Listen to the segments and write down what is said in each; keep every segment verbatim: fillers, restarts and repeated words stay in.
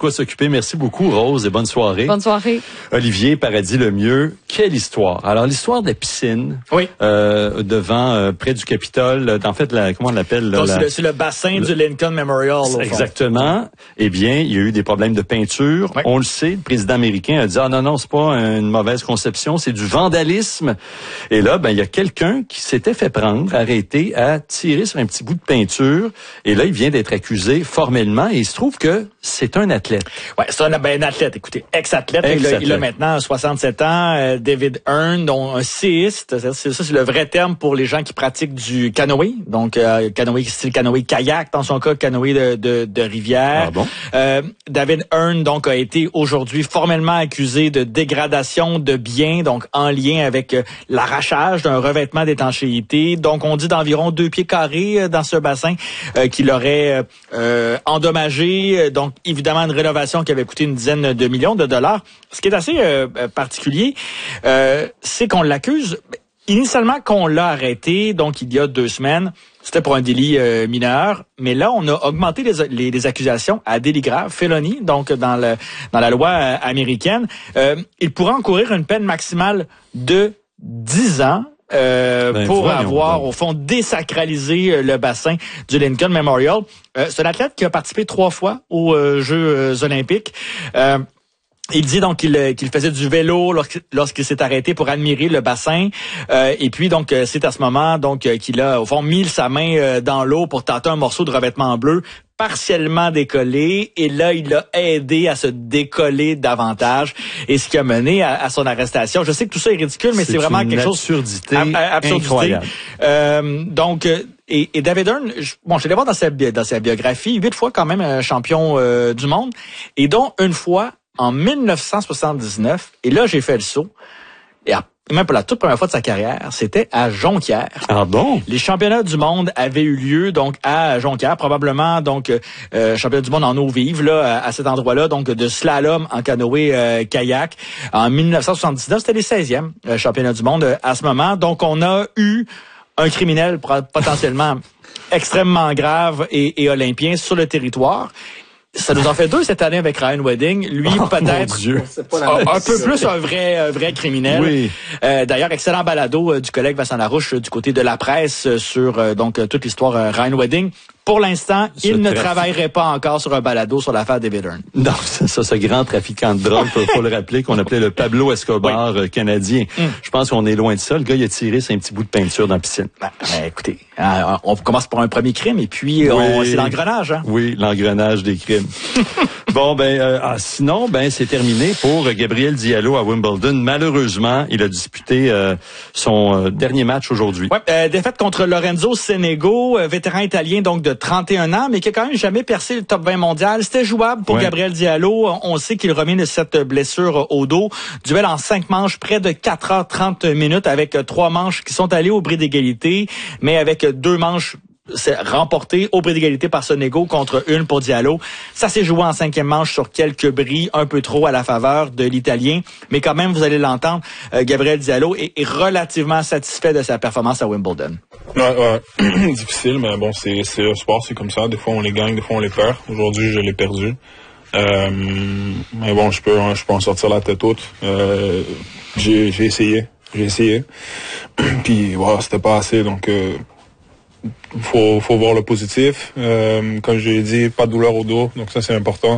quoi s'occuper. Merci beaucoup, Rose, et bonne soirée. Bonne soirée. Olivier Paradis Lemieux, quelle histoire. Alors, l'histoire de la piscine, oui. euh, devant, euh, près du Capitole, en fait, la, comment on l'appelle? Là, Donc, la, c'est, le, c'est le bassin le, du Lincoln Memorial. Au exactement. fond. Eh bien, il y a eu des problèmes de peinture. Oui. On le sait, le président américain a dit, ah non, non, c'est pas une mauvaise conception, c'est du vandalisme. Et là, ben, il y a quelqu'un qui s'était fait prendre, arrêté, à tirer sur un petit bout de peinture. Et là, il vient d'être accusé formellement et il se trouve que c'est un athlète. Ouais, c'est un, ben, un athlète, écoutez, ex-athlète. Ex-athlète. Il, a, il a maintenant soixante-sept ans, euh, David Hearn, dont un séiste. C'est, c'est, ça, c'est le vrai terme pour les gens qui pratiquent du canoë. Donc, euh, canoë, style canoë-kayak, dans son cas, canoë de, de, de rivière. Ah bon? Euh, David Hearn, donc, a été aujourd'hui formellement accusé de dégradation de biens, donc en lien avec euh, l'arrachage d'un revêtement d'étanchéité. Donc, on dit d'environ deux pieds carrés euh, dans ce bassin euh, qu'il aurait euh, endommagé. Donc, évidemment, une rénovation qui avait coûté une dizaine de millions de dollars. Ce qui est assez euh, particulier, euh, c'est qu'on l'accuse, initialement qu'on l'a arrêté, donc il y a deux semaines, c'était pour un délit euh, mineur, mais là, on a augmenté les, les, les accusations à délit grave, felony, donc dans, le, dans la loi euh, américaine. Euh, il pourra encourir une peine maximale de dix ans. Euh, ben, pour voyons, avoir, donc. au fond, désacralisé le bassin du Lincoln Memorial. Euh, c'est un athlète qui a participé trois fois aux euh, Jeux olympiques. Euh, Il dit donc qu'il, qu'il faisait du vélo lorsqu'il s'est arrêté pour admirer le bassin. Euh, et puis, donc, c'est à ce moment donc qu'il a, au fond, mis sa main dans l'eau pour tâter un morceau de revêtement bleu partiellement décollé. Et là, il l'a aidé à se décoller davantage. Et ce qui a mené à, à son arrestation. Je sais que tout ça est ridicule, mais c'est, c'est vraiment quelque chose... absurdité, ab- absurdité incroyable. Euh, donc... Et, et David Hearn, je, bon, je l'ai voir dans sa, dans sa biographie, huit fois quand même euh, champion euh, du monde, et dont une fois en dix-neuf cent soixante-dix-neuf, et là j'ai fait le saut, et à, même pour la toute première fois de sa carrière, c'était à Jonquière. Ah bon? Les championnats du monde avaient eu lieu donc à Jonquière, probablement donc euh, championnat du monde en eau vive là à, à cet endroit-là, donc de slalom en canoë euh, kayak en dix-neuf cent soixante-dix-neuf, c'était les seizièmes euh, championnats du monde euh, à ce moment. Donc on a eu un criminel potentiellement extrêmement grave et, et olympien sur le territoire. Ça nous en fait deux cette année avec Ryan Wedding. Lui, oh, peut-être un, un peu plus un vrai un vrai criminel. Oui. Euh, d'ailleurs, excellent balado euh, du collègue Vincent Larouche euh, du côté de la presse euh, sur euh, donc euh, toute l'histoire euh, Ryan Wedding. Pour l'instant, ce il ne trafic... travaillerait pas encore sur un balado sur l'affaire David Hearn. Non, c'est ça, ce grand trafiquant de drogue, il faut le rappeler, qu'on appelait le Pablo Escobar oui. canadien. Mm. Je pense qu'on est loin de ça. Le gars, il a tiré c'est un petit bout de peinture dans la piscine. Ben, ben, écoutez, hein, on commence par un premier crime et puis oui. on, c'est l'engrenage. Hein? Oui, l'engrenage des crimes. Bon, ben, euh, ah, sinon, ben, c'est terminé pour Gabriel Diallo à Wimbledon. Malheureusement, il a disputé euh, son euh, dernier match aujourd'hui. Ouais, euh, défaite contre Lorenzo Sonego, euh, vétéran italien donc de trente et un ans, mais qui a quand même jamais percé le top vingt mondial. C'était jouable pour ouais. Gabriel Diallo. On sait qu'il remet de cette blessure au dos. Duel en cinq manches, près de quatre heures trente minutes, avec trois manches qui sont allées au bris d'égalité, mais avec deux manches c'est remporté au bris d'égalité par Sonego contre une pour Diallo. Ça s'est joué en cinquième manche sur quelques bris, un peu trop à la faveur de l'Italien. Mais quand même, vous allez l'entendre, euh, Gabriel Diallo est, est relativement satisfait de sa performance à Wimbledon. Ouais, ouais. Difficile, mais bon, c'est, c'est le sport, c'est comme ça. Des fois, on les gagne, des fois, on les perd. Aujourd'hui, je l'ai perdu. Euh, mais bon, je peux, je peux en sortir la tête haute. Euh, j'ai, j'ai essayé. J'ai essayé. Puis, voilà, c'était pas assez, donc... Euh, Faut, faut voir le positif. Euh, comme je l'ai dit, pas de douleur au dos, donc ça c'est important.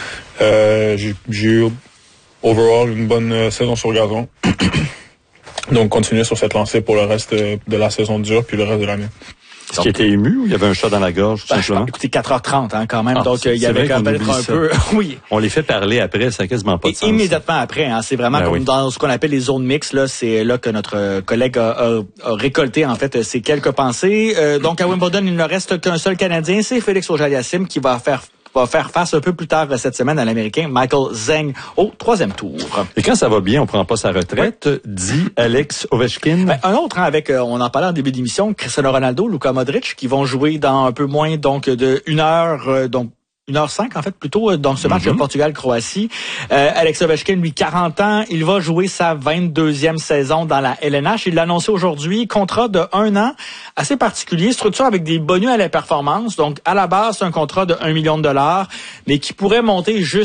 Euh, j'ai, j'ai eu overall une bonne saison sur gazon. Donc continuer sur cette lancée pour le reste de la saison dure puis le reste de l'année. Est-ce qu'il était ému ou il y avait un chat dans la gorge, tout ben, simplement? Écoutez, quatre heures trente, hein, quand même. Ah, donc, il y avait quand même un ça. peu, oui. On les fait parler après, ça n'a quasiment pas de Et sens. immédiatement après, hein. C'est vraiment ben comme oui. dans ce qu'on appelle les zones mixtes, là. C'est là que notre collègue a, a, a récolté, en fait, ces quelques pensées. Euh, donc, à Wimbledon, il ne reste qu'un seul Canadien. C'est Félix Auger-Aliassime qui va faire va faire face un peu plus tard cette semaine à l'Américain Michael Zheng au troisième tour. Et quand ça va bien, on prend pas sa retraite, oui. dit Alex Ovechkin. Ben, un autre, hein, avec, euh, on en parlait en début d'émission, Cristiano Ronaldo, Luka Modric, qui vont jouer dans un peu moins donc de une heure, euh, donc une heure cinq, en fait, plutôt, dans ce match mm-hmm. Portugal-Croatie. Euh, Alex Ovechkin, lui, quarante ans, il va jouer sa vingt-deuxième saison dans la L N H. Il l'a annoncé aujourd'hui, contrat de un an, assez particulier, structure avec des bonus à la performance. Donc, à la base, c'est un contrat de un million de dollars, mais qui pourrait monter jusqu'à